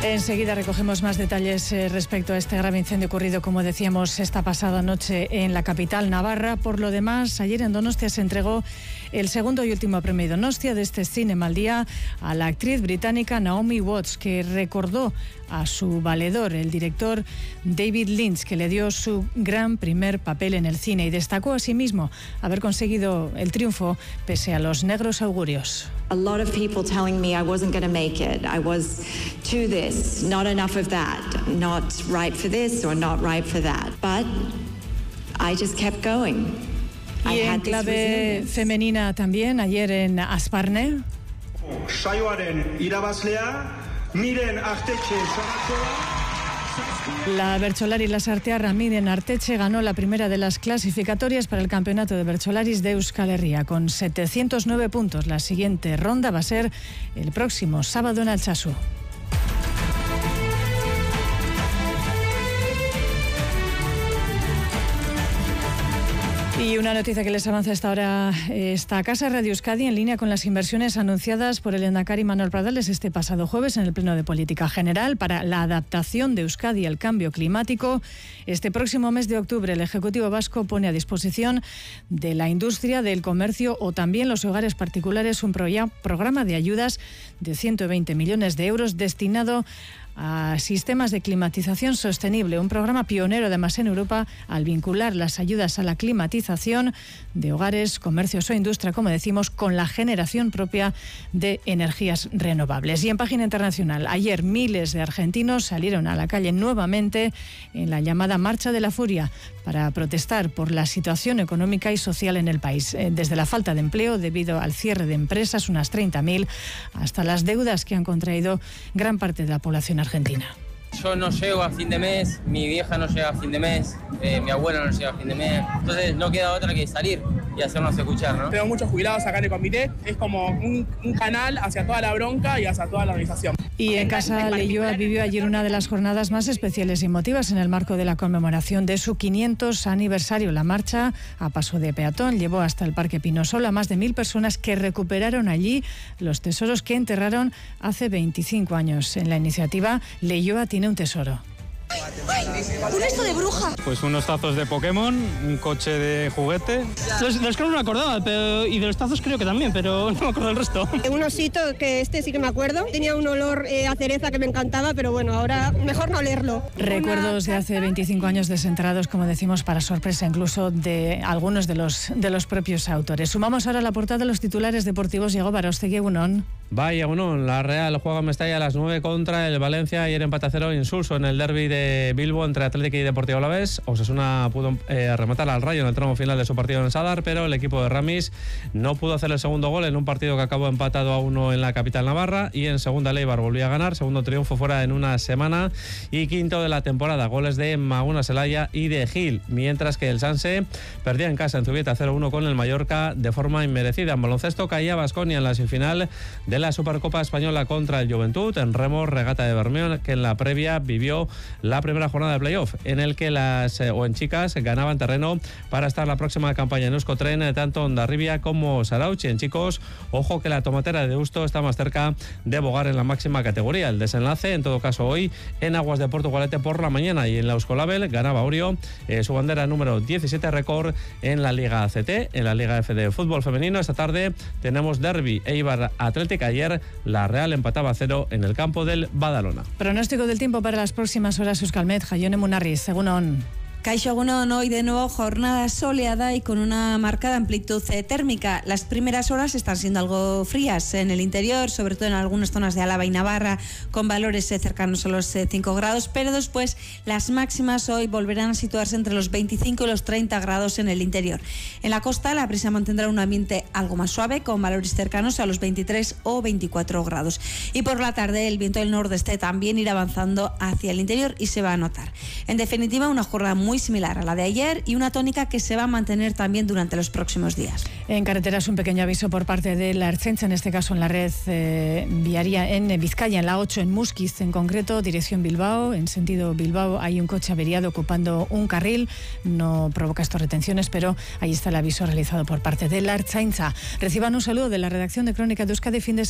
Enseguida recogemos más detalles respecto a este grave incendio ocurrido, como decíamos, esta pasada noche en la capital navarra. Por lo demás, ayer en Donostia se entregó el segundo y último premio Donostia de este Cinema al Día a la actriz británica Naomi Watts, que recordó a su valedor, el director David Lynch, que le dio su gran primer papel en el cine, y destacó asimismo haber conseguido el triunfo pese a los negros augurios. A lot of people telling me I wasn't going to make it. I was too this, not enough of that, not right for this or not right for that. But I just kept going. Y en clave femenina también, ayer en Asparne. Saioaren irabazlea, Miren Arteche Saratoa. La bertsolari lasartearra Miren Arteche ganó la primera de las clasificatorias para el campeonato de bertsolaris de Euskal Herria con 709 puntos. La siguiente ronda va a ser el próximo sábado en Altsasu. Y una noticia que les avanza hasta ahora esta casa, Radio Euskadi, en línea con las inversiones anunciadas por el Lehendakari Manuel Pradales este pasado jueves en el Pleno de Política General para la adaptación de Euskadi al cambio climático. Este próximo mes de octubre el Ejecutivo vasco pone a disposición de la industria, del comercio o también los hogares particulares un programa de ayudas de 120 millones de euros destinado a sistemas de climatización sostenible, un programa pionero además en Europa al vincular las ayudas a la climatización de hogares, comercios o industria, como decimos, con la generación propia de energías renovables. Y en página internacional, ayer miles de argentinos salieron a la calle nuevamente en la llamada Marcha de la Furia para protestar por la situación económica y social en el país, desde la falta de empleo debido al cierre de empresas, unas 30.000, hasta las deudas que han contraído gran parte de la población argentina. Yo no llego a fin de mes, mi vieja no llega a fin de mes, mi abuela no llega a fin de mes, entonces no queda otra que salir y hacernos escuchar, ¿no? Tengo muchos jubilados acá en el comité, es como un canal hacia toda la bronca y hacia toda la organización. Y en Casa Leioa vivió ayer una de las jornadas más especiales y emotivas en el marco de la conmemoración de su 500 aniversario. La marcha a paso de peatón llevó hasta el Parque Pinosolo a más de 1.000 personas que recuperaron allí los tesoros que enterraron hace 25 años. En la iniciativa, Leioa tiene un tesoro. ¿Un esto de bruja? Pues unos tazos de Pokémon, un coche de juguete. Los creo no me acordaba, y de los tazos creo que también, pero no me acuerdo del resto. Un osito, que este sí que me acuerdo. Tenía un olor a cereza que me encantaba, pero bueno, ahora mejor no leerlo. Recuerdos de hace 25 años desenterrados, como decimos, para sorpresa incluso de algunos de los propios autores. Sumamos ahora la portada de los titulares deportivos. Llegó Barostegui, Egunon. Vaya, Egunon. La Real juega en Mestalla a las 9 contra el Valencia. Ayer empate a 0 insulso en el derbi de Bilbo entre Atlético y Deportivo Alavés. Osasuna pudo rematar al Rayo en el tramo final de su partido en Sadar, pero el equipo de Ramis no pudo hacer el segundo gol en un partido que acabó empatado a 1 en la capital navarra. Y en segunda, Leibar volvió a ganar, segundo triunfo fuera en una semana y quinto de la temporada. Goles de Maguna Celaya y de Gil, mientras que el Sanse perdía en casa en Zubieta 0-1 con el Mallorca de forma inmerecida. En baloncesto caía Baskonia en la semifinal de la Supercopa Española contra el Juventud. En remo, regata de Bermeo, que en la previa vivió la primera jornada de playoff, en el que en chicas ganaban terreno para estar la próxima campaña en Euskotren, tanto Hondarribia como Sarauchi. En chicos, ojo que la Tomatera de Deusto está más cerca de bogar en la máxima categoría. El desenlace, en todo caso, hoy en Aguas de Portugalete por la mañana, y en la Euskolabel ganaba Orio su bandera número 17 récord en la Liga ACT. En la Liga F de fútbol femenino, esta tarde tenemos derbi Eibar Atlético. Ayer la Real empataba a 0 en el campo del Badalona. Pronóstico del tiempo para las próximas horas. Euskalmet, Jaione Munarriz, Egunon. Kaixo, egunon, hoy de nuevo jornada soleada y con una marcada amplitud térmica. Las primeras horas están siendo algo frías en el interior, sobre todo en algunas zonas de Álava y Navarra, con valores cercanos a los 5 grados, pero después las máximas hoy volverán a situarse entre los 25 y los 30 grados en el interior. En la costa la brisa mantendrá un ambiente algo más suave, con valores cercanos a los 23 o 24 grados. Y por la tarde el viento del nordeste también irá avanzando hacia el interior y se va a notar. En definitiva, una jornada muy similar a la de ayer y una tónica que se va a mantener también durante los próximos días. En carreteras, un pequeño aviso por parte de la Ertzaintza, en este caso en la red viaria en Vizcaya, en la 8 en Muskiz, en concreto, dirección Bilbao. En sentido Bilbao hay un coche averiado ocupando un carril, no provoca estas retenciones, pero ahí está el aviso realizado por parte de la Ertzaintza. Reciban un saludo de la redacción de Crónica de Euskadi, fin de semana.